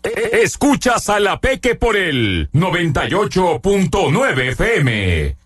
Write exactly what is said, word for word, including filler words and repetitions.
Escuchas a La Peque por el noventa y ocho punto nueve F M.